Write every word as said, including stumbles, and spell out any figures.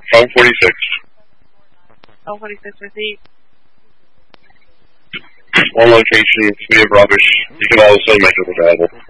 twelve forty-six. twelve forty-six receipt. One location, three of rubbish. You can also make it available.